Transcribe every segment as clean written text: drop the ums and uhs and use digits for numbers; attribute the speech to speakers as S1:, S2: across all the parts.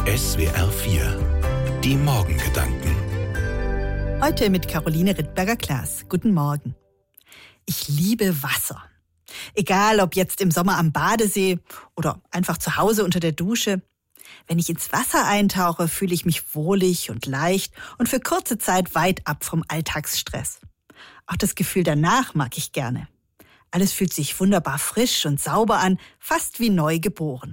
S1: SWR 4. Die Morgengedanken.
S2: Heute mit Caroline Rittberger-Klaas. Guten Morgen. Ich liebe Wasser. Egal, ob jetzt im Sommer am Badesee oder einfach zu Hause unter der Dusche. Wenn ich ins Wasser eintauche, fühle ich mich wohlig und leicht und für kurze Zeit weit ab vom Alltagsstress. Auch das Gefühl danach mag ich gerne. Alles fühlt sich wunderbar frisch und sauber an, fast wie neu geboren.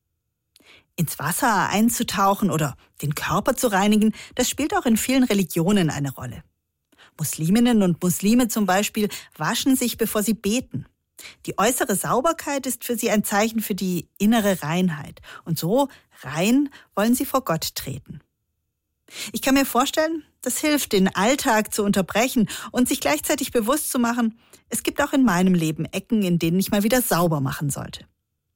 S2: Ins Wasser einzutauchen oder den Körper zu reinigen, das spielt auch in vielen Religionen eine Rolle. Musliminnen und Muslime zum Beispiel waschen sich, bevor sie beten. Die äußere Sauberkeit ist für sie ein Zeichen für die innere Reinheit. Und so rein wollen sie vor Gott treten. Ich kann mir vorstellen, das hilft, den Alltag zu unterbrechen und sich gleichzeitig bewusst zu machen, es gibt auch in meinem Leben Ecken, in denen ich mal wieder sauber machen sollte.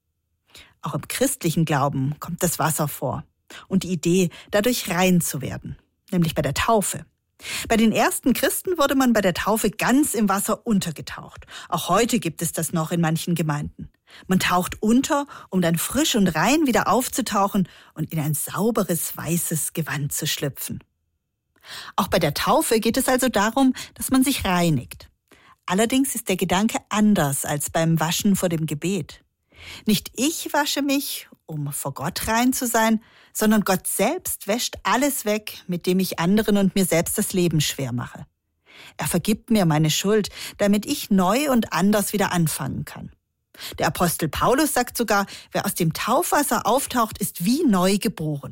S2: Auch im christlichen Glauben kommt das Wasser vor und die Idee, dadurch rein zu werden, nämlich bei der Taufe. Bei den ersten Christen wurde man bei der Taufe ganz im Wasser untergetaucht. Auch heute gibt es das noch in manchen Gemeinden. Man taucht unter, um dann frisch und rein wieder aufzutauchen und in ein sauberes, weißes Gewand zu schlüpfen. Auch bei der Taufe geht es also darum, dass man sich reinigt. Allerdings ist der Gedanke anders als beim Waschen vor dem Gebet. Nicht ich wasche mich, um vor Gott rein zu sein, sondern Gott selbst wäscht alles weg, mit dem ich anderen und mir selbst das Leben schwer mache. Er vergibt mir meine Schuld, damit ich neu und anders wieder anfangen kann. Der Apostel Paulus sagt sogar, wer aus dem Taufwasser auftaucht, ist wie neu geboren.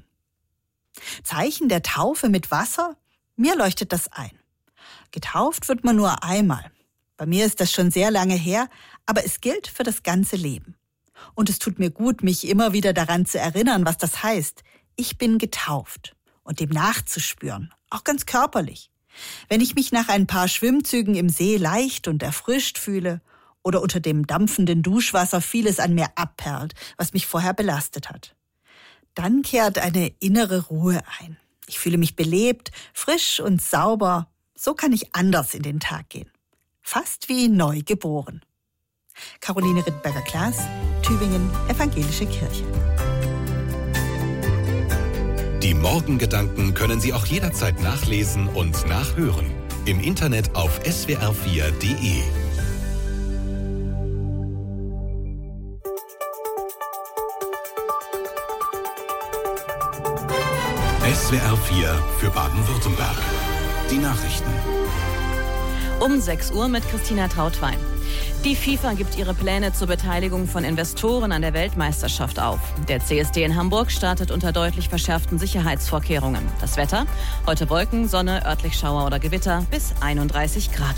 S2: Zeichen der Taufe mit Wasser? Mir leuchtet das ein. Getauft wird man nur einmal. Bei mir ist das schon sehr lange her, aber es gilt für das ganze Leben. Und es tut mir gut, mich immer wieder daran zu erinnern, was das heißt. Ich bin getauft und dem nachzuspüren, auch ganz körperlich. Wenn ich mich nach ein paar Schwimmzügen im See leicht und erfrischt fühle oder unter dem dampfenden Duschwasser vieles an mir abperlt, was mich vorher belastet hat, dann kehrt eine innere Ruhe ein. Ich fühle mich belebt, frisch und sauber. So kann ich anders in den Tag gehen. Fast wie neu geboren. Caroline Rittberger-Klaas, Tübingen, Evangelische Kirche.
S1: Die Morgengedanken können Sie auch jederzeit nachlesen und nachhören. Im Internet auf swr4.de. SWR 4 für Baden-Württemberg. Die Nachrichten.
S3: Um 6 Uhr mit Christina Trautwein. Die FIFA gibt ihre Pläne zur Beteiligung von Investoren an der Weltmeisterschaft auf. Der CSD in Hamburg startet unter deutlich verschärften Sicherheitsvorkehrungen. Das Wetter? Heute Wolken, Sonne, örtlich Schauer oder Gewitter bis 31 Grad.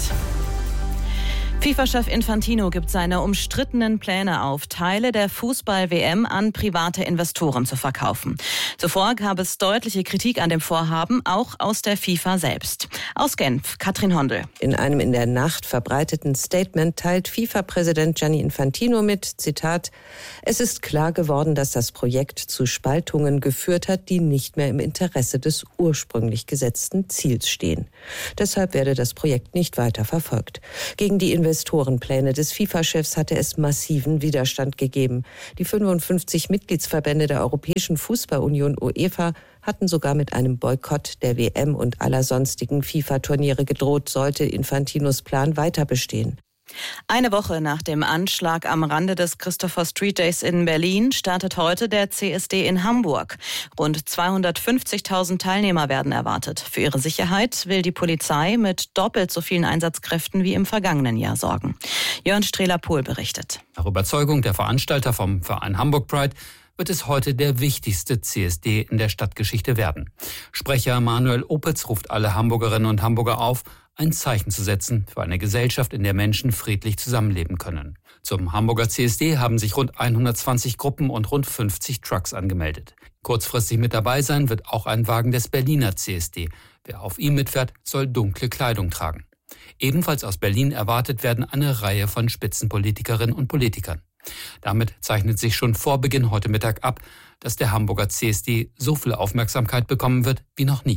S3: FIFA-Chef Infantino gibt seine umstrittenen Pläne auf, Teile der Fußball-WM an private Investoren zu verkaufen. Zuvor gab es deutliche Kritik an dem Vorhaben, auch aus der FIFA selbst. Aus Genf, Katrin Hondel.
S4: In einem in der Nacht verbreiteten Statement teilt FIFA-Präsident Gianni Infantino mit, Zitat, es ist klar geworden, dass das Projekt zu Spaltungen geführt hat, die nicht mehr im Interesse des ursprünglich gesetzten Ziels stehen. Deshalb werde das Projekt nicht weiter verfolgt. Gegen die Investorenpläne des FIFA-Chefs hatte es massiven Widerstand gegeben. Die 55 Mitgliedsverbände der Europäischen Fußballunion UEFA hatten sogar mit einem Boykott der WM und aller sonstigen FIFA-Turniere gedroht, sollte Infantinos Plan weiter bestehen.
S3: Eine Woche nach dem Anschlag am Rande des Christopher Street Days in Berlin startet heute der CSD in Hamburg. Rund 250.000 Teilnehmer werden erwartet. Für ihre Sicherheit will die Polizei mit doppelt so vielen Einsatzkräften wie im vergangenen Jahr sorgen. Jörn Strehler-Pohl berichtet.
S5: Nach Überzeugung der Veranstalter vom Verein Hamburg Pride wird es heute der wichtigste CSD in der Stadtgeschichte werden. Sprecher Manuel Opitz ruft alle Hamburgerinnen und Hamburger auf, ein Zeichen zu setzen für eine Gesellschaft, in der Menschen friedlich zusammenleben können. Zum Hamburger CSD haben sich rund 120 Gruppen und rund 50 Trucks angemeldet. Kurzfristig mit dabei sein wird auch ein Wagen des Berliner CSD. Wer auf ihm mitfährt, soll dunkle Kleidung tragen. Ebenfalls aus Berlin erwartet werden eine Reihe von Spitzenpolitikerinnen und Politikern. Damit zeichnet sich schon vor Beginn heute Mittag ab, dass der Hamburger CSD so viel Aufmerksamkeit bekommen wird wie noch nie.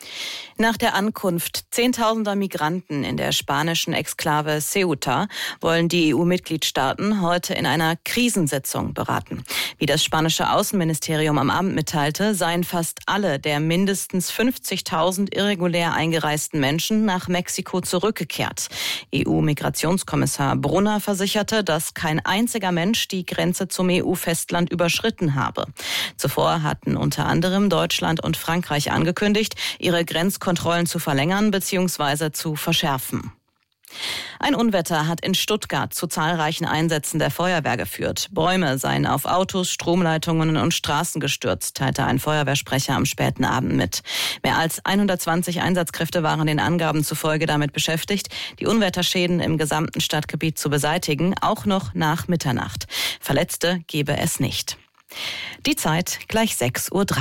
S3: Nach der Ankunft zehntausender Migranten in der spanischen Exklave Ceuta wollen die EU-Mitgliedstaaten heute in einer Krisensitzung beraten. Wie das spanische Außenministerium am Abend mitteilte, seien fast alle der mindestens 50.000 irregulär eingereisten Menschen nach Mexiko zurückgekehrt. EU-Migrationskommissar Brunner versicherte, dass kein einziger Mensch die Grenze zum EU-Festland überschritten habe. Zuvor hatten unter anderem Deutschland und Frankreich angekündigt, ihre Grenzkontrollen zu verlängern bzw. zu verschärfen. Ein Unwetter hat in Stuttgart zu zahlreichen Einsätzen der Feuerwehr geführt. Bäume seien auf Autos, Stromleitungen und Straßen gestürzt, teilte ein Feuerwehrsprecher am späten Abend mit. Mehr als 120 Einsatzkräfte waren den Angaben zufolge damit beschäftigt, die Unwetterschäden im gesamten Stadtgebiet zu beseitigen, auch noch nach Mitternacht. Verletzte gebe es nicht. Die Zeit gleich 6:03 Uhr.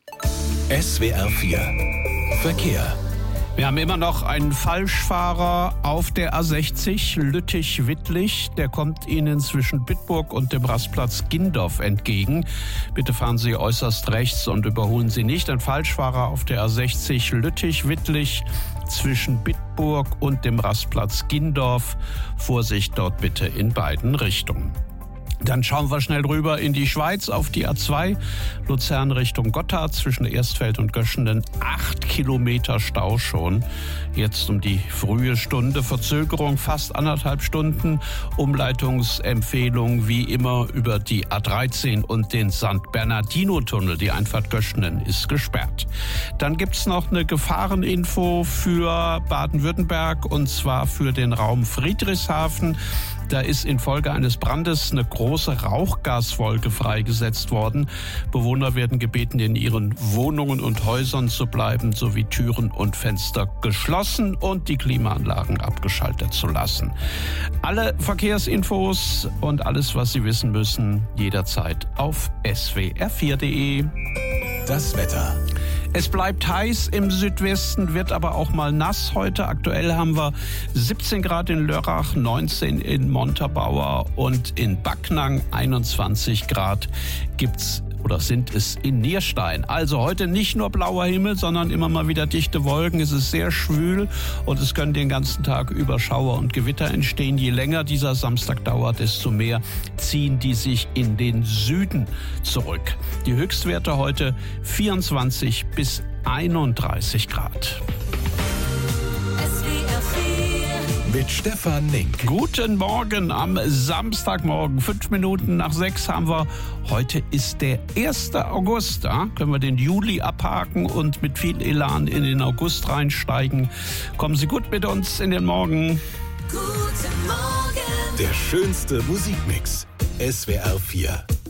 S1: SWR 4 Verkehr.
S6: Wir haben immer noch einen Falschfahrer auf der A60 Lüttich-Wittlich. Der kommt Ihnen zwischen Bitburg und dem Rastplatz Gindorf entgegen. Bitte fahren Sie äußerst rechts und überholen Sie nicht. Ein Falschfahrer auf der A60 Lüttich-Wittlich zwischen Bitburg und dem Rastplatz Gindorf. Vorsicht dort bitte in beiden Richtungen. Dann schauen wir schnell rüber in die Schweiz auf die A2, Luzern Richtung Gotthard zwischen Erstfeld und Göschenen. 8 Kilometer Stau schon. Jetzt um die frühe Stunde. Verzögerung fast 1,5 Stunden. Umleitungsempfehlung wie immer über die A13 und den St. Bernardino-Tunnel. Die Einfahrt Göschenen ist gesperrt. Dann gibt's noch eine Gefahreninfo für Baden-Württemberg und zwar für den Raum Friedrichshafen. Da ist infolge eines Brandes eine große Rauchgaswolke freigesetzt worden. Bewohner werden gebeten, in ihren Wohnungen und Häusern zu bleiben, sowie Türen und Fenster geschlossen und die Klimaanlagen abgeschaltet zu lassen. Alle Verkehrsinfos und alles, was Sie wissen müssen, jederzeit auf swr4.de.
S1: Das Wetter.
S6: Es bleibt heiß im Südwesten, wird aber auch mal nass heute. Aktuell haben wir 17 Grad in Lörrach, 19 in Montabaur und in Backnang 21 Grad gibt's oder sind es in Nierstein. Also heute nicht nur blauer Himmel, sondern immer mal wieder dichte Wolken. Es ist sehr schwül und es können den ganzen Tag über Schauer und Gewitter entstehen. Je länger dieser Samstag dauert, desto mehr ziehen die sich in den Süden zurück. Die Höchstwerte heute 24 bis 31 Grad.
S1: Mit Stefan Link.
S6: Guten Morgen am Samstagmorgen. 5 Minuten nach 6 haben wir. Heute ist der 1. August. Ja? Können wir den Juli abhaken und mit viel Elan in den August reinsteigen. Kommen Sie gut mit uns in den Morgen.
S1: Guten Morgen. Der schönste Musikmix. SWR 4.